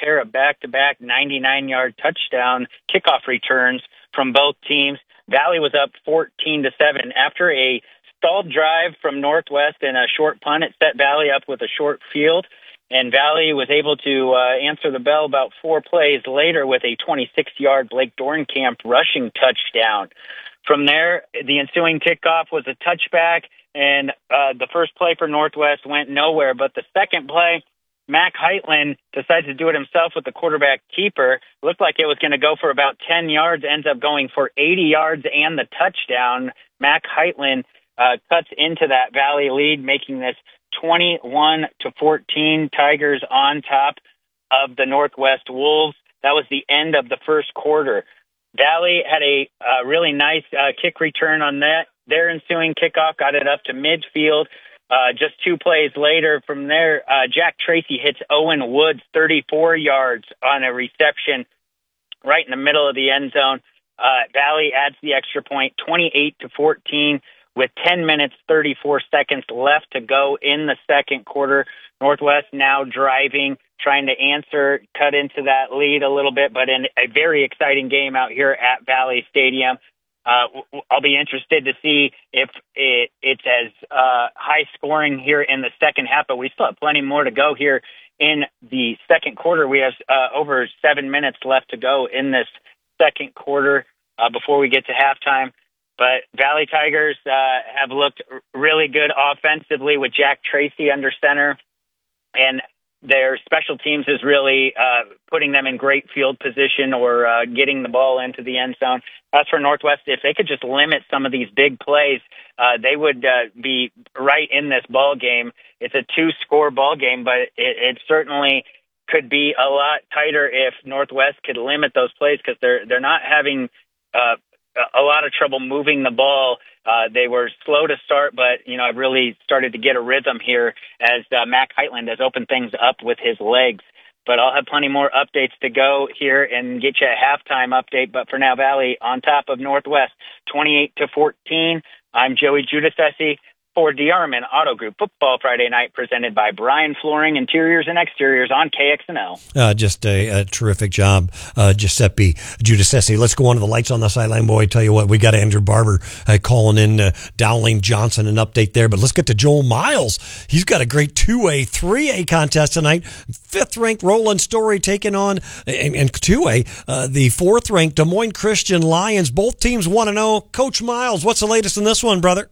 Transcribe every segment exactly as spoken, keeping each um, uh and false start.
pair of back-to-back ninety-nine-yard touchdown kickoff returns from both teams. Valley was up fourteen to seven after a stalled drive from Northwest and a short punt. It set Valley up with a short field, and Valley was able to uh, answer the bell about four plays later with a twenty-six-yard Blake Dornkamp rushing touchdown. From there, the ensuing kickoff was a touchback, and uh, the first play for Northwest went nowhere. But the second play, Mac Heitland decides to do it himself with the quarterback keeper. Looked like it was going to go for about ten yards, ends up going for eighty yards and the touchdown. Mac Heitland uh, cuts into that Valley lead, making this twenty-one to fourteen, Tigers on top of the Northwest Wolves. That was the end of the first quarter. Valley had a uh, really nice uh, kick return on that. Their ensuing kickoff got it up to midfield. Uh, just two plays later from there, uh, Jack Tracy hits Owen Woods thirty-four yards on a reception right in the middle of the end zone. Uh, Valley adds the extra point, twenty-eight to fourteen, with ten minutes, thirty-four seconds left to go in the second quarter. Northwest now driving, trying to answer, cut into that lead a little bit, but in a very exciting game out here at Valley Stadium. Uh, I'll be interested to see if it, it's as uh, high scoring here in the second half, but we still have plenty more to go here in the second quarter. We have uh, over seven minutes left to go in this second quarter uh, before we get to halftime. But Valley Tigers uh, have looked really good offensively with Jack Tracy under center, and their special teams is really uh, putting them in great field position or uh, getting the ball into the end zone. As for Northwest, if they could just limit some of these big plays, uh, they would uh, be right in this ball game. It's a two-score ball game, but it, it certainly could be a lot tighter if Northwest could limit those plays because they're they're not having uh, a lot of trouble moving the ball. Uh, they were slow to start, but, you know, I've really started to get a rhythm here as uh, Mac Heitland has opened things up with his legs. But I'll have plenty more updates to go here and get you a halftime update. But for now, Valley on top of Northwest, twenty-eight to fourteen. I'm Joey Giudice for DeArmond Auto Group Football Friday Night, presented by Brian Flooring, Interiors and Exteriors on K X N L. Uh, just a, a terrific job, uh, Giuseppe Giudice. Let's go on to the lights on the sideline, boy. Tell you what, we got Andrew Barber uh, calling in uh, Dowling Johnson, an update there. But let's get to Joel Miles. He's got a great two A, three A contest tonight. Fifth-ranked Roland Story taking on, and, and two A, uh, the fourth-ranked Des Moines Christian Lions. Both teams one and oh. Coach Miles, what's the latest in this one, brother?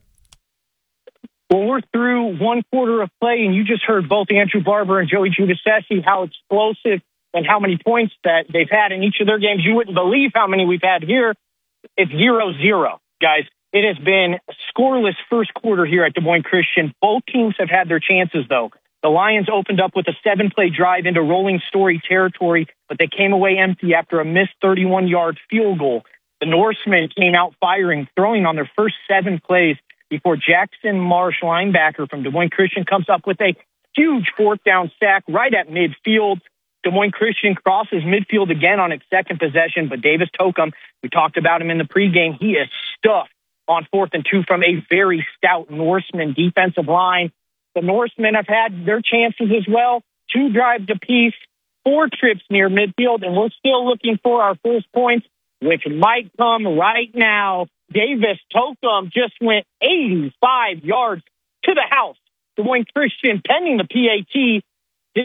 Well, we're through one quarter of play, and you just heard both Andrew Barber and Joey Giudice how explosive and how many points that they've had in each of their games. You wouldn't believe how many we've had here. It's zero zero, guys. It has been a scoreless first quarter here at Des Moines Christian. Both teams have had their chances, though. The Lions opened up with a seven-play drive into Rolling Story territory, but they came away empty after a missed thirty-one-yard field goal. The Norsemen came out firing, throwing on their first seven plays, before Jackson Marsh, linebacker from Des Moines Christian, comes up with a huge fourth down sack right at midfield. Des Moines Christian crosses midfield again on its second possession, but Davis Tokum, we talked about him in the pregame, he is stuffed on fourth and two from a very stout Norseman defensive line. The Norsemen have had their chances as well. Two drives apiece, four trips near midfield, and we're still looking for our first points, which might come right now. Davis Tokum just went eighty-five yards to the house. Des Moines Christian, pending the P A T, did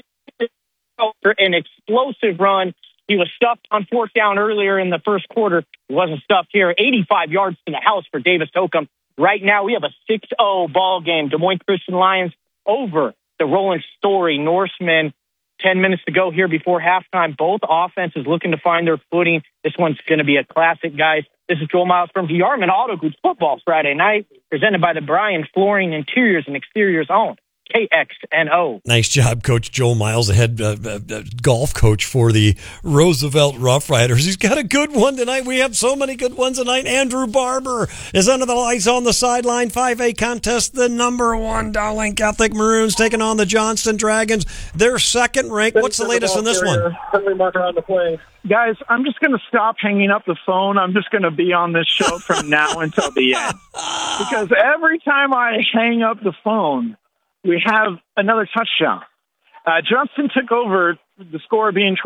an explosive run. He was stuffed on fourth down earlier in the first quarter. He wasn't stuffed here. eighty-five yards to the house for Davis Tokum. Right now, we have a six oh ball game. Des Moines Christian Lions over the Rolling Story Norsemen. Ten minutes to go here before halftime. Both offenses looking to find their footing. This one's going to be a classic, guys. This is Joel Miles from DeArmond Auto Group Football Friday Night, presented by the Brian Flooring Interiors and Exteriors own K X N O. Nice job, Coach Joel Miles, the head uh, uh, golf coach for the Roosevelt Rough Riders. He's got a good one tonight. We have so many good ones tonight. Andrew Barber is under the lights on the sideline. five A contest, the number one Dowling Catholic Maroons taking on the Johnston Dragons. They're second ranked. What's the latest on this one? Marker on the play. Guys, I'm just going to stop hanging up the phone. I'm just going to be on this show from now until the end. Because every time I hang up the phone, we have another touchdown. Uh, Johnston took over, the score being